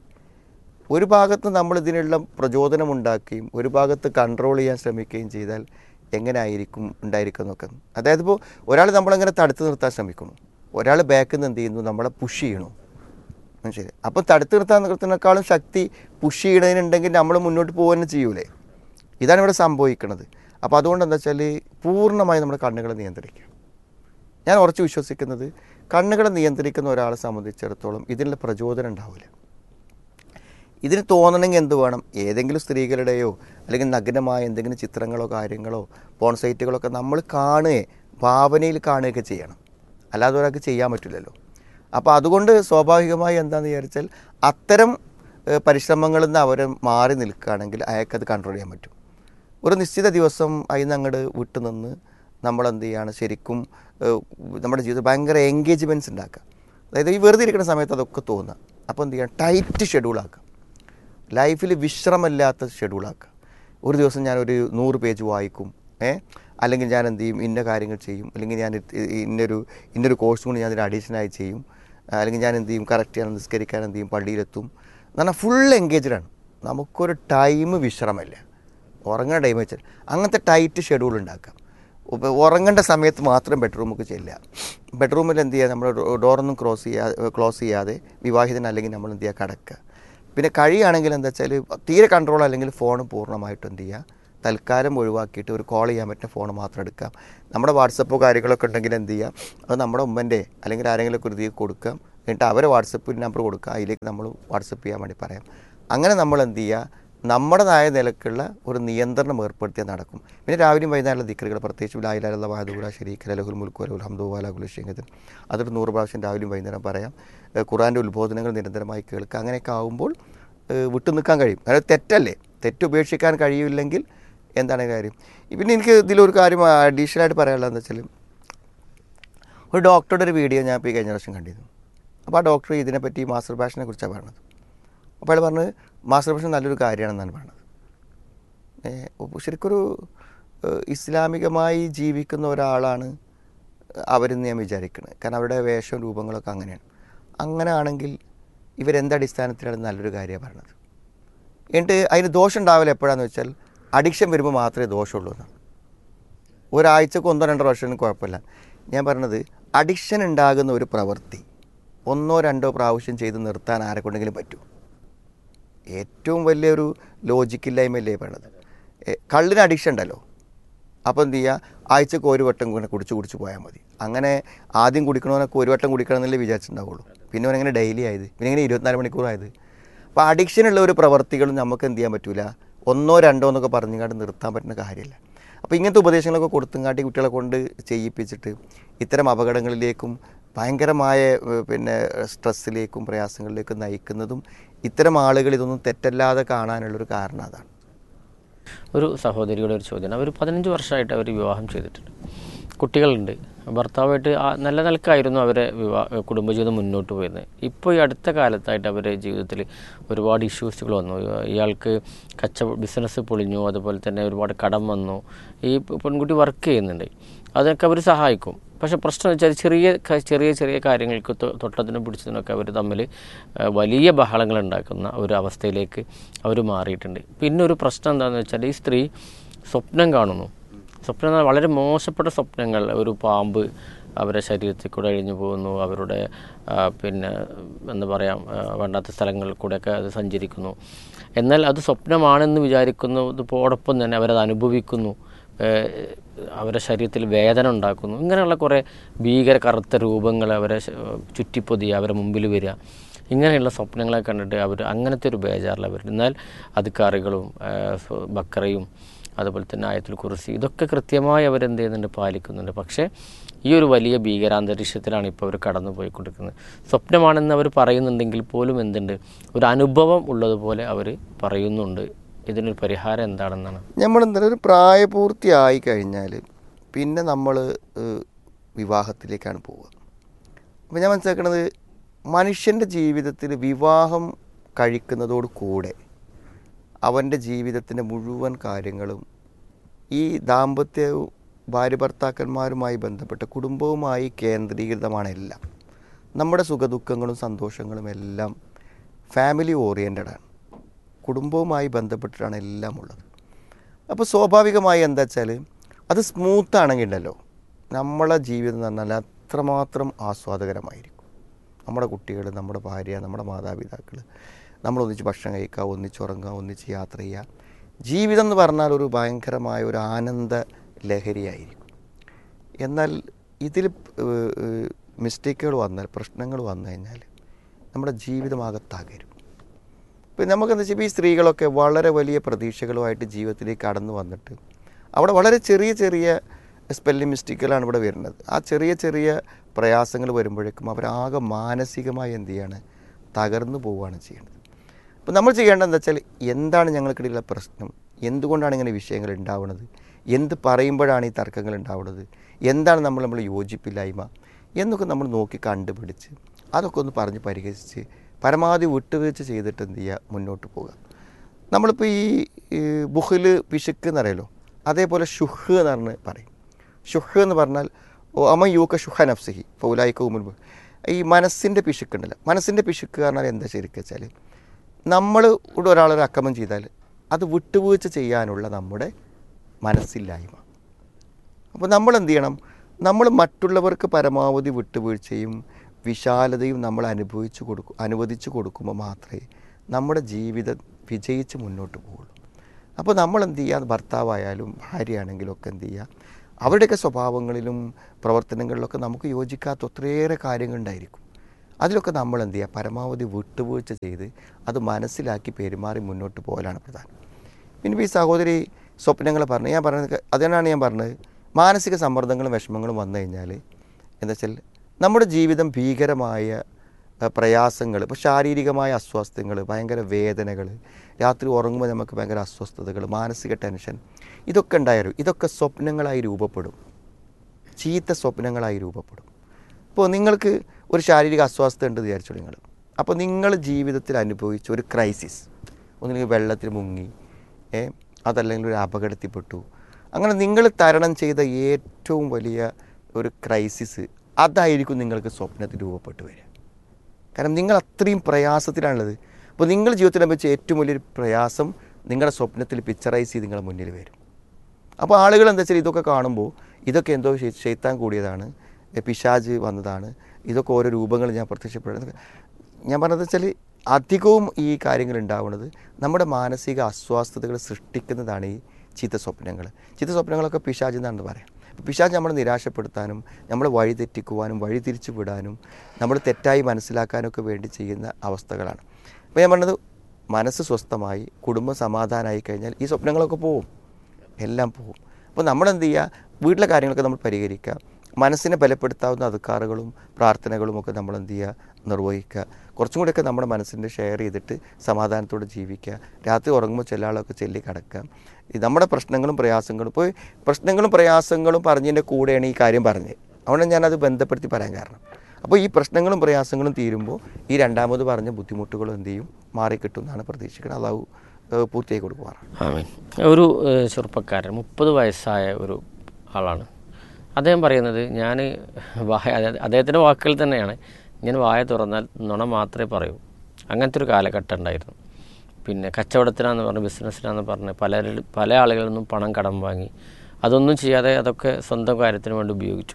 ഒരു ഭാഗത്ത് നമ്മൾ ഇതിനുള്ള പ്രചോദനം ഉണ്ടാക്കുകയും ഒരു ഭാഗത്ത് കൺട്രോൾ ചെയ്യാൻ ശ്രമിക്കുകയും ചെയ്താൽ എങ്ങനെ ആയിരിക്കും ഉണ്ടായിരിക്കും എന്നൊക്കെ. അതായത് ഇപ്പോൾ ഒരാൾ നമ്മളെങ്ങനെ തടുത്ത് നിർത്താൻ ശ്രമിക്കുന്നു, ഒരാൾ ബാക്കിൽ നിന്ന് എന്ത് ചെയ്യുന്നു, നമ്മളെ പുഷ് ചെയ്യണു. ശരി, അപ്പോൾ തടുത്ത് നിർത്തുന്നതിനേക്കാളും ശക്തി പുഷ് ചെയ്യണതിനുണ്ടെങ്കിൽ നമ്മൾ മുന്നോട്ട് പോകുക ചെയ്യൂലേ. ഇതാണ് ഇവിടെ സംഭവിക്കുന്നത്. അപ്പോൾ അതുകൊണ്ട് എന്താ വെച്ചാൽ പൂർണ്ണമായി നമ്മുടെ കണ്ണുകളെ നിയന്ത്രിക്കുക. ഞാൻ ഉറച്ച് വിശ്വസിക്കുന്നത് കണ്ണുകളെ നിയന്ത്രിക്കുന്ന ഒരാളെ സംബന്ധിച്ചിടത്തോളം ഇതിനുള്ള പ്രചോദനം ഉണ്ടാവില്ല. ഇതിന് തോന്നണമെങ്കിൽ എന്ത് വേണം, ഏതെങ്കിലും സ്ത്രീകളുടെയോ അല്ലെങ്കിൽ നഗ്നമായ എന്തെങ്കിലും ചിത്രങ്ങളോ കാര്യങ്ങളോ പോൺ സൈറ്റുകളൊക്കെ നമ്മൾ കാണുകയോ ഭാവനയിൽ കാണുകയൊക്കെ ചെയ്യണം, അല്ലാതെ ഒരാൾക്ക് ചെയ്യാൻ പറ്റില്ലല്ലോ. അപ്പോൾ അതുകൊണ്ട് സ്വാഭാവികമായി എന്താണെന്ന് വിചാരിച്ചാൽ അത്തരം പരിശ്രമങ്ങളിൽ നിന്ന് അവർ മാറി നിൽക്കുകയാണെങ്കിൽ അയാൾക്കത് കൺട്രോൾ ചെയ്യാൻ പറ്റും. ഒരു നിശ്ചിത ദിവസം അതിന് അങ്ങോട്ട് വിട്ടുനിന്ന് നമ്മളെന്ത് ചെയ്യുകയാണ് ശരിക്കും നമ്മുടെ ജീവിതത്തിൽ ഭയങ്കര എൻഗേജ്മെൻറ്റ്സ് ഉണ്ടാക്കുക. അതായത് ഈ വെറുതെ ഇരിക്കുന്ന സമയത്ത് അതൊക്കെ തോന്നുക. അപ്പോൾ എന്ത് ചെയ്യുക, ടൈറ്റ് ഷെഡ്യൂളാക്കുക, ലൈഫിൽ വിശ്രമമില്ലാത്ത ഷെഡ്യൂളാക്കുക. ഒരു ദിവസം ഞാനൊരു 100 പേജ് വായിക്കും, അല്ലെങ്കിൽ ഞാൻ എന്ത് ചെയ്യും, ഇന്ന കാര്യങ്ങൾ ചെയ്യും, അല്ലെങ്കിൽ ഞാൻ ഇന്നൊരു കോഴ്സും കൂടി ഞാൻ ഇതിന് അഡീഷനായി ചെയ്യും, അല്ലെങ്കിൽ ഞാൻ എന്ത് ചെയ്യും, കറക്റ്റ് ഞാൻ നിസ്കരിക്കാൻ എന്ത് ചെയ്യും, പള്ളിയിലെത്തും എന്ന് പറഞ്ഞാൽ ഫുൾ എൻഗേജ്ഡാണ്. നമുക്കൊരു ടൈം വിശ്രമമില്ല, ഉറങ്ങുന്ന ടൈം വെച്ചാൽ അങ്ങനത്തെ ടൈറ്റ് ഷെഡ്യൂൾ ഉണ്ടാക്കാം. ഉറങ്ങേണ്ട സമയത്ത് മാത്രം ബെഡ്റൂമൊക്കെ ചെല്ലുക. ബെഡ്റൂമിൽ എന്ത് ചെയ്യുക, നമ്മൾ ഡോറൊന്നും ക്ലോസ് ചെയ്യാതെ വിവാഹിതൻ അല്ലെങ്കിൽ നമ്മൾ എന്ത് ചെയ്യുക, കിടക്കുക. പിന്നെ കഴിയുകയാണെങ്കിൽ എന്താ വെച്ചാൽ തീരെ കൺട്രോൾ അല്ലെങ്കിൽ ഫോൺ പൂർണ്ണമായിട്ടും എന്ത് ചെയ്യുക, തൽക്കാലം ഒഴിവാക്കിയിട്ട് ഒരു കോൾ ചെയ്യാൻ പറ്റുന്ന ഫോൺ മാത്രം എടുക്കാം. നമ്മുടെ വാട്സപ്പോ കാര്യങ്ങളൊക്കെ ഉണ്ടെങ്കിൽ എന്ത് ചെയ്യുക, അത് നമ്മുടെ ഉമ്മൻ്റെ അല്ലെങ്കിൽ ആരെങ്കിലുമൊക്കെ ഒരു ഇതിൽ കൊടുക്കാം. എന്നിട്ട് അവരെ വാട്സപ്പ് നമ്പർ കൊടുക്കുക, അതിലേക്ക് നമ്മൾ വാട്സപ്പ് ചെയ്യാൻ വേണ്ടി പറയാം. അങ്ങനെ നമ്മൾ എന്ത് ചെയ്യുക, നമ്മുടേതായ നിലക്കുള്ള ഒരു നിയന്ത്രണം ഏർപ്പെടുത്തിയാൽ നടക്കും. പിന്നെ രാവിലെയും വൈകുന്നേരമുള്ള ദിക്റുകൾ, പ്രത്യേകിച്ച് ലാ ഇലാഹ ഇല്ലല്ലാഹു വഹ്ദഹു ലാ ശരീക ലഹു ലഹുൽ മുൽക്കു വലഹുൽ ഹംദു വഹുവ അലാ കുല്ലി ഷൈഇൻ ഖദീർ. അതൊരു 100 പ്രാവശ്യം രാവിലെയും വൈകുന്നേരം പറയാം. ഖുർആൻ്റെ ഉത്ബോധനങ്ങൾ നിരന്തരമായി കേൾക്കുക. അങ്ങനെയൊക്കെ ആകുമ്പോൾ വിട്ടു നിൽക്കാൻ കഴിയും. അതായത് തെറ്റല്ലേ, തെറ്റുപേക്ഷിക്കാൻ കഴിയില്ലെങ്കിൽ എന്താണ് കാര്യം. പിന്നെ എനിക്ക് ഇതിലൊരു കാര്യം അഡീഷണലായിട്ട് പറയാനുള്ളതെന്ന് വെച്ചാൽ, ഒരു ഡോക്ടറുടെ ഒരു വീഡിയോ ഞാൻ ഇപ്പോൾ കഴിഞ്ഞ പ്രാവശ്യം കണ്ടിരുന്നു. അപ്പോൾ ആ ഡോക്ടർ ഇതിനെപ്പറ്റി മാസ്റ്റർബേഷനെ കുറിച്ചാണ് പറഞ്ഞത്. അപ്പോൾ അയാൾ പറഞ്ഞത് മാസ്റ്റർബേഷൻ നല്ലൊരു കാര്യമാണെന്നാണ് പറഞ്ഞത്. ശരിക്കൊരു ഇസ്ലാമികമായി ജീവിക്കുന്ന ഒരാളാണ് അവരെന്ന് ഞാൻ വിചാരിക്കുന്നത്. കാരണം അവരുടെ വേഷവും രൂപങ്ങളൊക്കെ അങ്ങനെയാണ്. അങ്ങനെ ആണെങ്കിൽ ഇവരെന്തടിസ്ഥാനത്തിലാണ് നല്ലൊരു കാര്യമാണ് പറഞ്ഞത്. എന്നിട്ട് അതിന് ദോഷം ഉണ്ടാവില്ല എപ്പോഴാണെന്ന് വെച്ചാൽ, അഡിക്ഷൻ വരുമ്പോൾ മാത്രമേ ദോഷമുള്ളൂ എന്നാണ്. ഒരാഴ്ചക്ക് 1-2 പ്രാവശ്യം കുഴപ്പമില്ല. ഞാൻ പറഞ്ഞത് അഡിക്ഷൻ ഉണ്ടാകുന്ന ഒരു പ്രവൃത്തി 1-2 പ്രാവശ്യം ചെയ്ത് നിർത്താൻ ആരെക്കൊണ്ടെങ്കിലും പറ്റും. ഏറ്റവും വലിയൊരു ലോജിക്കില്ലായ്മയല്ലേ പറയണത്. കള്ളിന് അഡിക്ഷൻ ഉണ്ടല്ലോ, അപ്പോൾ എന്ത് ചെയ്യുക, ആഴ്ചക്ക് 1 വട്ടം ഇങ്ങനെ കുടിച്ച് പോയാൽ മതി. അങ്ങനെ ആദ്യം കുടിക്കണമെന്നൊക്കെ 1 വട്ടം കുടിക്കണം എന്നല്ലേ വിചാരിച്ചിട്ടുണ്ടാവുള്ളൂ. പിന്നെ അവനെങ്ങനെ ഡെയിലി ആയത്, പിന്നെ ഇങ്ങനെ 24 മണിക്കൂറായത്. അപ്പോൾ അഡിക്ഷനുള്ള ഒരു പ്രവർത്തികളും നമുക്ക് എന്ത് ചെയ്യാൻ പറ്റില്ല, 1-2 എന്നൊക്കെ പറഞ്ഞുകൊണ്ട് നിർത്താൻ പറ്റുന്ന കാര്യമില്ല. അപ്പോൾ ഇങ്ങനത്തെ ഉപദേശങ്ങളൊക്കെ കൊടുത്തുങ്ങാട്ടി കുട്ടികളെ കൊണ്ട് ചെയ്യിപ്പിച്ചിട്ട് ഇത്തരം അപകടങ്ങളിലേക്കും ഭയങ്കരമായ പിന്നെ സ്ട്രെസ്സിലേക്കും പ്രയാസങ്ങളിലേക്കും നയിക്കുന്നതും ഇത്തരം ആളുകൾ ഇതൊന്നും തെറ്റല്ലാതെ കാണാനുള്ളൊരു കാരണം അതാണ്. ഒരു സഹോദരിയുടെ ഒരു ചോദ്യം. അവർ 15 വർഷമായിട്ട് അവർ വിവാഹം ചെയ്തിട്ടുണ്ട്, കുട്ടികളുണ്ട്. ഭർത്താവായിട്ട് നല്ല നിലക്കായിരുന്നു അവരെ കുടുംബജീവിതം മുന്നോട്ട് പോയിരുന്നത്. ഇപ്പോൾ ഈ അടുത്ത കാലത്തായിട്ട് അവരുടെ ജീവിതത്തിൽ ഒരുപാട് ഇഷ്യൂസുകൾ വന്നു. ഇയാൾക്ക് ബിസിനസ് പൊളിഞ്ഞു, അതുപോലെ തന്നെ ഒരുപാട് കടം വന്നു. ഈ പെൺകുട്ടി വർക്ക് ചെയ്യുന്നുണ്ട്, അതൊക്കെ അവർ സഹായിക്കും. പക്ഷെ പ്രശ്നം വെച്ചാൽ ചെറിയ കാര്യങ്ങൾക്ക് തൊട്ടതിനും പിടിച്ചതിനൊക്കെ അവർ തമ്മിൽ വലിയ ബഹളങ്ങൾ ഉണ്ടാക്കുന്ന ഒരു അവസ്ഥയിലേക്ക് അവർ മാറിയിട്ടുണ്ട്. പിന്നെ ഒരു പ്രശ്നം എന്താണെന്ന് വെച്ചാൽ, ഈ സ്ത്രീ സ്വപ്നം കാണുന്നു. സ്വപ്നം വളരെ മോശപ്പെട്ട സ്വപ്നങ്ങൾ. ഒരു പാമ്പ് അവരുടെ ശരീരത്തിൽ കൂടെ അഴിഞ്ഞു പോകുന്നു, അവരുടെ പിന്നെ എന്താ പറയുക, വേണ്ടാത്ത സ്ഥലങ്ങളിൽ കൂടെയൊക്കെ അത് സഞ്ചരിക്കുന്നു. എന്നാൽ അത് സ്വപ്നമാണെന്ന് വിചാരിക്കുന്നതോടൊപ്പം തന്നെ അവരത് അനുഭവിക്കുന്നു, അവരുടെ ശരീരത്തിൽ വേദന ഉണ്ടാക്കുന്നു. ഇങ്ങനെയുള്ള കുറേ ഭീകര കറുത്ത രൂപങ്ങൾ അവരെ ചുറ്റിപ്പൊതിയുക, അവരെ മുമ്പിൽ വരിക. ഇങ്ങനെയുള്ള സ്വപ്നങ്ങളെ കണ്ടിട്ട് അവർ അങ്ങനത്തെ ഒരു ബേജാറിൽ അവർ. എന്നാൽ അദ്കാറുകളും ബക്കറയും അതുപോലെ തന്നെ ആയത്തുൽ കുർസി ഇതൊക്കെ കൃത്യമായി അവരെന്ത് ചെയ്യുന്നുണ്ട്, പാലിക്കുന്നുണ്ട്. പക്ഷേ ഈ ഒരു വലിയ ഭീകരാന്തരീക്ഷത്തിലാണ് ഇപ്പോൾ അവർ കടന്നു പോയിക്കൊണ്ടിരിക്കുന്നത്. സ്വപ്നമാണെന്ന് അവർ പറയുന്നുണ്ടെങ്കിൽ പോലും എന്തുണ്ട്, ഒരു അനുഭവം ഉള്ളതുപോലെ അവർ പറയുന്നുണ്ട്. ഇതിനൊരു പരിഹാരം എന്താണെന്നാണ്? നമ്മളെന്തായാലും ഒരു പ്രായപൂർത്തിയായി കഴിഞ്ഞാൽ പിന്നെ നമ്മൾ വിവാഹത്തിലേക്കാണ് പോവുക. അപ്പോൾ ഞാൻ മനസ്സിലാക്കുന്നത്, മനുഷ്യൻ്റെ ജീവിതത്തിൽ വിവാഹം കഴിക്കുന്നതോട് കൂടെ അവൻ്റെ ജീവിതത്തിൻ്റെ മുഴുവൻ കാര്യങ്ങളും ഈ ദാമ്പത്യവും ഭാര്യ ഭർത്താക്കന്മാരുമായി ബന്ധപ്പെട്ട കുടുംബവുമായി കേന്ദ്രീകൃതമാണ് എല്ലാം. നമ്മുടെ സുഖദുഃഖങ്ങളും സന്തോഷങ്ങളും എല്ലാം ഫാമിലി ഓറിയൻറ്റഡാണ്, കുടുംബവുമായി ബന്ധപ്പെട്ടിട്ടാണ് എല്ലാം ഉള്ളത്. അപ്പോൾ സ്വാഭാവികമായി എന്താ വെച്ചാൽ, അത് സ്മൂത്താണെങ്കിൽ ഉണ്ടല്ലോ, നമ്മളെ ജീവിതം എന്ന് പറഞ്ഞാൽ അത്രമാത്രം ആസ്വാദകരമായിരിക്കും. നമ്മുടെ കുട്ടികൾ, നമ്മുടെ ഭാര്യ, നമ്മുടെ മാതാപിതാക്കൾ, നമ്മളൊന്നിച്ച് ഭക്ഷണം കഴിക്കുക, ഒന്നിച്ചുറങ്ങുക, ഒന്നിച്ച് യാത്ര ചെയ്യുക. ജീവിതം എന്ന് പറഞ്ഞാൽ ഒരു ഭയങ്കരമായ ഒരു ആനന്ദ ലഹരിയായിരിക്കും. എന്നാൽ ഇതിൽ മിസ്റ്റേക്കുകൾ വന്നാൽ, പ്രശ്നങ്ങൾ വന്നു കഴിഞ്ഞാൽ നമ്മുടെ ജീവിതമാകെ തകരും. ഇപ്പം നമുക്കെന്താ വെച്ചാൽ, ഈ സ്ത്രീകളൊക്കെ വളരെ വലിയ പ്രതീക്ഷകളുമായിട്ട് ജീവിതത്തിലേക്ക് കടന്നു വന്നിട്ട് അവിടെ വളരെ ചെറിയ സ്പെല്ലിംഗ് മിസ്റ്റേക്കുകളാണ് ഇവിടെ വരുന്നത്. ആ ചെറിയ പ്രയാസങ്ങൾ വരുമ്പോഴേക്കും അവരാകെ മാനസികമായി എന്ത് ചെയ്യാണ്, തകർന്നു പോവുകയാണ് ചെയ്യുന്നത്. അപ്പോൾ നമ്മൾ ചെയ്യേണ്ടത് എന്താ വെച്ചാൽ, എന്താണ് ഞങ്ങൾക്കിടയിലുള്ള പ്രശ്നം, എന്തുകൊണ്ടാണ് ഇങ്ങനെ വിഷയങ്ങൾ ഉണ്ടാവുന്നത്, എന്ത് പറയുമ്പോഴാണ് ഈ തർക്കങ്ങൾ ഉണ്ടാവുന്നത്, എന്താണ് നമ്മൾ യോജിപ്പില്ലായ്മ എന്നൊക്കെ നമ്മൾ നോക്കി കണ്ടുപിടിച്ച് അതൊക്കെ ഒന്ന് പറഞ്ഞ് പരിഹരിച്ച് പരമാവധി വിട്ടുവീഴ്ച ചെയ്തിട്ട് എന്ത് ചെയ്യുക, മുന്നോട്ട് പോകുക. നമ്മളിപ്പോൾ ഈ ബുഖില് പിശുക്ക് എന്നറിയാലോ, അതേപോലെ ഷുഹ് എന്ന് പറഞ്ഞ് പറയും. ഷുഹ് എന്ന് പറഞ്ഞാൽ അമ യൂക്ക ഷുഹ നഫ്സിഹി ഫൗലായിക്ക മുൻപ്, ഈ മനസ്സിൻ്റെ പിശുക്കുണ്ടല്ലോ. മനസ്സിൻ്റെ പിശുക്ക് പറഞ്ഞാൽ എന്താ ശരിക്കും വെച്ചാൽ, നമ്മൾ ഇവിടെ ഒരാളൊരു അക്രമം ചെയ്താൽ അത് വിട്ടുവീഴ്ച ചെയ്യാനുള്ള നമ്മുടെ മനസ്സില്ലായ്മ. അപ്പോൾ നമ്മൾ എന്ത് ചെയ്യണം, നമ്മൾ മറ്റുള്ളവർക്ക് പരമാവധി വിട്ടുവീഴ്ചയും വിശാലതയും നമ്മൾ അനുവദിച്ചു കൊടുക്കുമ്പോൾ മാത്രമേ നമ്മുടെ ജീവിതം വിജയിച്ച് മുന്നോട്ട് പോകുള്ളൂ. അപ്പോൾ നമ്മൾ എന്ത് ചെയ്യുക, ഭർത്താവായാലും ഭാര്യയാണെങ്കിലും ഒക്കെ എന്ത് ചെയ്യുക, അവരുടെയൊക്കെ സ്വഭാവങ്ങളിലും പ്രവർത്തനങ്ങളിലൊക്കെ നമുക്ക് യോജിക്കാത്ത ഒത്തിരിയേറെ കാര്യങ്ങളുണ്ടായിരിക്കും. അതിലൊക്കെ നമ്മൾ എന്ത് ചെയ്യുക, പരമാവധി വിട്ടുവീഴ്ച ചെയ്ത് അത് മനസ്സിലാക്കി പെരുമാറി മുന്നോട്ട് പോകലാണ് പ്രധാനം. പിന്നെ ഈ സഹോദരി സ്വപ്നങ്ങൾ പറഞ്ഞു, ഞാൻ പറഞ്ഞത് അതിനാണ് ഞാൻ പറഞ്ഞത്, മാനസിക സമ്മർദ്ദങ്ങളും വിഷമങ്ങളും വന്നു കഴിഞ്ഞാൽ എന്താ വെച്ചാൽ നമ്മുടെ ജീവിതം ഭീകരമായ പ്രയാസങ്ങൾ, ഇപ്പോൾ ശാരീരികമായ അസ്വസ്ഥങ്ങൾ, ഭയങ്കര വേദനകൾ, രാത്രി ഉറങ്ങുമ്പോൾ നമുക്ക് ഭയങ്കര അസ്വസ്ഥതകൾ, മാനസിക ടെൻഷൻ, ഇതൊക്കെ ഉണ്ടായാലും ഇതൊക്കെ സ്വപ്നങ്ങളായി രൂപപ്പെടും, ചീത്ത സ്വപ്നങ്ങളായി രൂപപ്പെടും. ഇപ്പോൾ നിങ്ങൾക്ക് ഒരു ശാരീരിക അസ്വസ്ഥത ഉണ്ട് വിചാരിച്ചു നിങ്ങൾ, അപ്പോൾ നിങ്ങൾ ജീവിതത്തിൽ അനുഭവിച്ച ഒരു ക്രൈസിസ്, ഒന്നുകിൽ വെള്ളത്തിൽ മുങ്ങി, അതല്ലെങ്കിൽ ഒരു അപകടത്തിൽപ്പെട്ടു, അങ്ങനെ നിങ്ങൾ തരണം ചെയ്ത ഏറ്റവും വലിയ ഒരു ക്രൈസിസ് അതായിരിക്കും നിങ്ങൾക്ക് സ്വപ്നത്തിൽ രൂപപ്പെട്ട് വരിക. കാരണം നിങ്ങൾ അത്രയും പ്രയാസത്തിലാണുള്ളത്. അപ്പോൾ നിങ്ങൾ ജീവിതത്തിൽ വെച്ച് ഏറ്റവും വലിയൊരു പ്രയാസം നിങ്ങളുടെ സ്വപ്നത്തിൽ പിക്ചറൈസ് ചെയ്ത് നിങ്ങളുടെ മുന്നിൽ വരും. അപ്പോൾ ആളുകൾ എന്താ വെച്ചാൽ ഇതൊക്കെ കാണുമ്പോൾ ഇതൊക്കെ എന്തോ ശൈത്താൻ കൂടിയതാണ്, പിശാച് വന്നതാണ്, ഇതൊക്കെ ഓരോ രൂപങ്ങൾ ഞാൻ പ്രത്യക്ഷപ്പെടുന്നത്. ഞാൻ പറഞ്ഞത് വെച്ചാൽ അധികവും ഈ കാര്യങ്ങൾ ഉണ്ടാവുന്നത് നമ്മുടെ മാനസിക അസ്വസ്ഥതകൾ സൃഷ്ടിക്കുന്നതാണ് ഈ ചീത്ത സ്വപ്നങ്ങൾ. ചീത്ത സ്വപ്നങ്ങളൊക്കെ പിശാച് എന്നാണ് പറയാം. പിശാച് നമ്മളെ നിരാശപ്പെടുത്താനും നമ്മളെ വഴിതെറ്റിക്കുവാനും വഴിതിരിച്ചു വിടാനും നമ്മൾ തെറ്റായി മനസ്സിലാക്കാനൊക്കെ വേണ്ടി ചെയ്യുന്ന അവസ്ഥകളാണ്. അപ്പോൾ ഞാൻ പറഞ്ഞത്, മനസ്സ് സ്വസ്ഥമായി കുടുംബം സമാധാനമായി കഴിഞ്ഞാൽ ഈ സ്വപ്നങ്ങളൊക്കെ പോവും, എല്ലാം പോവും. അപ്പോൾ നമ്മളെന്ത് ചെയ്യുക, വീട്ടിലെ കാര്യങ്ങളൊക്കെ നമ്മൾ പരിഹരിക്കുക, മനസ്സിനെ ബലപ്പെടുത്താവുന്ന അദ്കാറുകളും പ്രാർത്ഥനകളും ഒക്കെ നമ്മൾ എന്ത് ചെയ്യുക, നിർവഹിക്കുക. കുറച്ചും കൂടിയൊക്കെ നമ്മുടെ മനസ്സിൻ്റെ ഷെയർ ചെയ്തിട്ട് സമാധാനത്തോടെ ജീവിക്കുക. രാത്രി ഉറങ്ങുമ്പോൾ ചില ആളൊക്കെ ചൊല്ലി കിടക്കുക. നമ്മുടെ പ്രശ്നങ്ങളും പ്രയാസങ്ങളും, ഇപ്പോൾ പ്രശ്നങ്ങളും പ്രയാസങ്ങളും പറഞ്ഞതിൻ്റെ കൂടെയാണ് ഈ കാര്യം പറഞ്ഞത്, അതുകൊണ്ട് ഞാനത് ബന്ധപ്പെടുത്തി പറയാൻ കാരണം. അപ്പോൾ ഈ പ്രശ്നങ്ങളും പ്രയാസങ്ങളും തീരുമ്പോൾ ഈ രണ്ടാമത് പറഞ്ഞ ബുദ്ധിമുട്ടുകളും എന്ത് ചെയ്യും, മാറിക്കിട്ടും എന്നാണ് പ്രതീക്ഷിക്കുന്നത്. അള്ളാഹു പൂർത്തിയായി കൊടുക്കുവാറാണ്. ആമീൻ. ഒരു ചെറുപ്പക്കാരൻ 30 വയസ്സായ ഒരു ആളാണ്. അദ്ദേഹം പറയുന്നത്, ഞാൻ അദ്ദേഹത്തിൻ്റെ വാക്കുകൾ തന്നെയാണ്, ഞാൻ വായ തുറന്നാൽ നുണ മാത്രമേ പറയൂ. അങ്ങനത്തെ ഒരു കാലഘട്ടം ഉണ്ടായിരുന്നു. പിന്നെ കച്ചവടത്തിനാന്ന് പറഞ്ഞ്, ബിസിനസ്സിനാന്ന് പറഞ്ഞ് പല ആളുകളിൽ നിന്നും പണം കടം വാങ്ങി, അതൊന്നും ചെയ്യാതെ അതൊക്കെ സ്വന്തം കാര്യത്തിന് വേണ്ടി ഉപയോഗിച്ചു.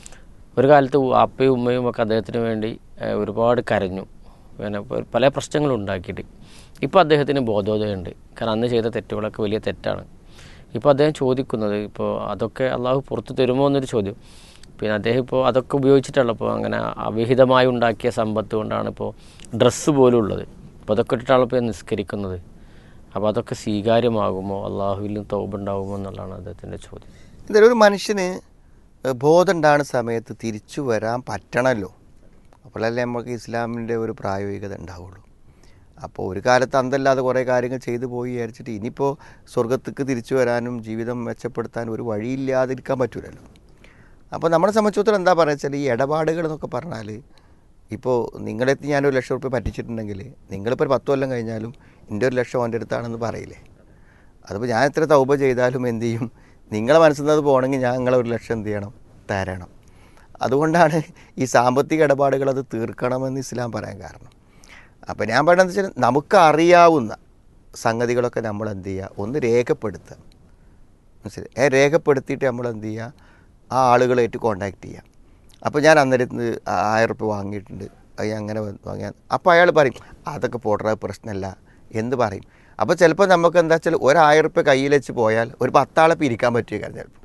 ഒരു കാലത്ത് അപ്പയും ഉമ്മയും ഒക്കെ അദ്ദേഹത്തിന് വേണ്ടി ഒരുപാട് കരഞ്ഞു, പിന്നെ പല പ്രശ്നങ്ങളും ഉണ്ടാക്കിയിട്ട്. ഇപ്പോൾ അദ്ദേഹത്തിന് ബോധോദയമുണ്ട്. കാരണം അന്ന് ചെയ്ത തെറ്റുകളൊക്കെ വലിയ തെറ്റാണ്. ഇപ്പോൾ അദ്ദേഹം ചോദിക്കുന്നത്, ഇപ്പോൾ അതൊക്കെ അള്ളാഹു പുറത്തു തരുമോ എന്നൊരു ചോദ്യം. പിന്നെ അദ്ദേഹം ഇപ്പോൾ അതൊക്കെ ഉപയോഗിച്ചിട്ടുള്ള, ഇപ്പോൾ അങ്ങനെ അവിഹിതമായി ഉണ്ടാക്കിയ സമ്പത്ത് കൊണ്ടാണ് ഇപ്പോൾ ഡ്രസ്സ് പോലും ഉള്ളത്. അപ്പോൾ അതൊക്കെ ഇട്ടിട്ടാണ് ഇപ്പോൾ നിസ്കരിക്കുന്നത്. അപ്പോൾ അതൊക്കെ സ്വീകാര്യമാകുമോ, അള്ളാഹുവിൽ നിന്ന് തൗബ ഉണ്ടാകുമോ എന്നുള്ളതാണ് അദ്ദേഹത്തിൻ്റെ ചോദ്യം. എന്തായാലും ഒരു മനുഷ്യന് ബോധം ഉണ്ടാകുന്ന സമയത്ത് തിരിച്ചു വരാൻ പറ്റണമല്ലോ, അപ്പോഴല്ലേ നമുക്ക് ഇസ്ലാമിൻ്റെ ഒരു പ്രായോഗികത ഉണ്ടാവുള്ളൂ. അപ്പോൾ ഒരു കാലത്ത് അന്തല്ലാതെ കുറേ കാര്യങ്ങൾ ചെയ്തു പോയി വിചാരിച്ചിട്ട് ഇനിയിപ്പോൾ സ്വർഗത്തേക്ക് തിരിച്ചു വരാനും ജീവിതം മെച്ചപ്പെടുത്താനും ഒരു വഴിയില്ലാതിരിക്കാൻ പറ്റില്ലല്ലോ. അപ്പോൾ നമ്മളെ സംബന്ധിച്ചിടത്തോളം എന്താ പറയുക വെച്ചാൽ, ഈ ഇടപാടുകൾ എന്നൊക്കെ പറഞ്ഞാൽ, ഇപ്പോൾ നിങ്ങളെത്തി ഞാനൊരു 1,00,000 റുപ്യ പറ്റിച്ചിട്ടുണ്ടെങ്കിൽ നിങ്ങളിപ്പോൾ ഒരു 10 കൊല്ലം കഴിഞ്ഞാലും എൻ്റെ 1,00,000 എൻ്റെ അടുത്താണെന്ന് പറയില്ലേ. അതിപ്പോൾ ഞാൻ എത്ര തൗബ ചെയ്താലും എന്ത് ചെയ്യും, നിങ്ങളെ മനസ്സിൽ നിന്ന് അത് പോകണമെങ്കിൽ ഞാൻ നിങ്ങളെ 1,00,000 എന്ത് ചെയ്യണം, തരണം. അതുകൊണ്ടാണ് ഈ സാമ്പത്തിക ഇടപാടുകൾ അത് തീർക്കണമെന്ന് ഇസ്ലാം പറയാൻ കാരണം. അപ്പോൾ ഞാൻ പറയുന്നത് വെച്ചാൽ, നമുക്കറിയാവുന്ന സംഗതികളൊക്കെ നമ്മൾ എന്ത് ചെയ്യുക, ഒന്ന് രേഖപ്പെടുത്തുക. മനസ്സിലായി? രേഖപ്പെടുത്തിയിട്ട് നമ്മൾ എന്ത് ചെയ്യുക, ആ ആളുകളായിട്ട് കോണ്ടാക്ട് ചെയ്യുക. അപ്പോൾ ഞാൻ അന്നേരം 1000 റുപ്യ വാങ്ങിയിട്ടുണ്ട്, അത് അങ്ങനെ വാങ്ങിയാൽ, അപ്പോൾ അയാൾ പറയും അതൊക്കെ പോട്ടെ പ്രശ്നമല്ല എന്ന് പറയും. അപ്പോൾ ചിലപ്പോൾ നമുക്ക് എന്താ വെച്ചാൽ 1,000 റുപ്യ കയ്യിൽ വെച്ച് പോയാൽ ഒരു 10 ആളെ പിരിക്കാൻ പറ്റിയ കാര്യം ചിലപ്പോൾ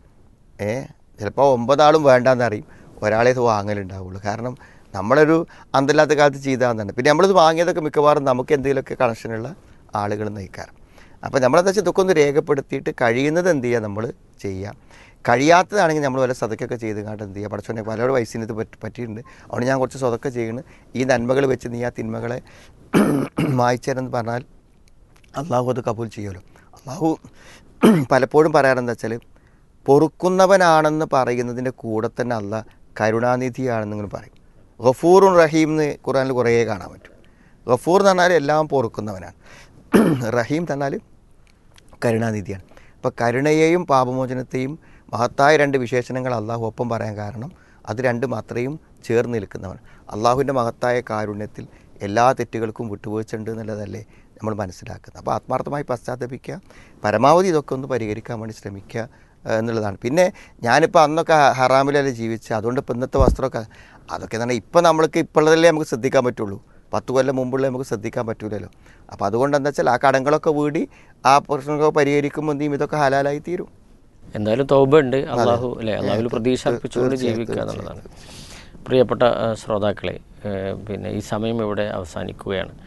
ചിലപ്പോൾ 9 ആളും വേണ്ടാന്നറിയും, ഒരാളെ ഇത് വാങ്ങലുണ്ടാവുള്ളൂ. കാരണം നമ്മളൊരു അന്തല്ലാത്ത കാലത്ത് ചെയ്താൽ പിന്നെ നമ്മളിത് വാങ്ങിയതൊക്കെ മിക്കവാറും നമുക്ക് എന്തെങ്കിലുമൊക്കെ കണക്ഷനുള്ള ആളുകൾ നയിക്കാറ്. അപ്പോൾ നമ്മളെന്താ വെച്ചാൽ ഇതൊക്കെ ഒന്ന് രേഖപ്പെടുത്തിയിട്ട് കഴിയുന്നത് എന്ത് ചെയ്യുക, നമ്മൾ ചെയ്യാം. കഴിയാത്തതാണെങ്കിൽ നമ്മൾ വല്ല സതക്കൊക്കെ ചെയ്ത് കണ്ട് എന്ത് ചെയ്യുക, പഠിച്ചോനെ പലരോട് വയസ്സിന് ഇത് പറ്റിയിട്ടുണ്ട്, അതുകൊണ്ട് ഞാൻ കുറച്ച് സ്വതൊക്കെ ചെയ്യുന്നു, ഈ നന്മകൾ വെച്ച് നീ ആ തിന്മകളെ മായ്ച്ചേരെന്ന് പറഞ്ഞാൽ അള്ളാഹു അത് കബൂൽ ചെയ്യുമല്ലോ. അള്ളാഹു പലപ്പോഴും പറയാറെന്താ വെച്ചാൽ പൊറുക്കുന്നവനാണെന്ന് പറയുന്നതിൻ്റെ കൂടെ തന്നെ അള്ളാഹ് കരുണാനിധിയാണെന്നിങ്ങനെ പറയും. ഗഫൂറുൻ റഹീം എന്ന് ഖുർആനിൽ കുറേ കാണാൻ പറ്റും. ഗഫൂർ എന്ന് പറഞ്ഞാൽ എല്ലാം പൊറുക്കുന്നവനാണ്, റഹീം എന്ന് പറഞ്ഞാൽ കരുണാനിധിയാണ്. അപ്പോൾ കരുണയെയും പാപമോചനത്തെയും മഹത്തായ രണ്ട് വിശേഷണങ്ങൾ അള്ളാഹു ഒപ്പം പറയാൻ കാരണം അത് രണ്ട് മാത്രയും ചേർന്ന് നിൽക്കുന്നവൻ. അള്ളാഹുവിൻ്റെ മഹത്തായ കാരുണ്യത്തിൽ എല്ലാ തെറ്റുകൾക്കും വിട്ടുവീഴ്ച ഉണ്ട് എന്നുള്ളതല്ലേ നമ്മൾ മനസ്സിലാക്കുന്നത്. അപ്പോൾ ആത്മാർത്ഥമായി പശ്ചാത്തപിക്കുക, പരമാവധി ഇതൊക്കെ ഒന്ന് പരിഹരിക്കാൻ വേണ്ടി ശ്രമിക്കുക എന്നുള്ളതാണ്. പിന്നെ ഞാനിപ്പോൾ അന്നൊക്കെ ഹറാമിലല്ലേ ജീവിച്ച്, അതുകൊണ്ട് ഇപ്പോൾ ഇന്നത്തെ വസ്ത്രമൊക്കെ അതൊക്കെ തന്നെ ഇപ്പം നമ്മൾക്ക് ഇപ്പോഴല്ലേ നമുക്ക് ശ്രദ്ധിക്കാൻ പറ്റുള്ളൂ, 10 കൊല്ലം മുമ്പുള്ള നമുക്ക് ശ്രദ്ധിക്കാൻ പറ്റൂലല്ലോ. അപ്പോൾ അതുകൊണ്ട് എന്താ വെച്ചാൽ ആ കടങ്ങളൊക്കെ വീടി ആ പ്രശ്നങ്ങളൊക്കെ പരിഹരിക്കുമ്പോൾ എന്തെയും ഇതൊക്കെ ഹലാലായി തീരും. എന്തായാലും തൗബ ഉണ്ട്, അള്ളാഹു അല്ലേ, അള്ളാഹുവിൽ പ്രതീക്ഷ അർപ്പിച്ചുകൊണ്ട് ജീവിക്കുക എന്നുള്ളതാണ്. പ്രിയപ്പെട്ട ശ്രോതാക്കളെ, പിന്നെ ഈ സമയം ഇവിടെ അവസാനിക്കുകയാണ്.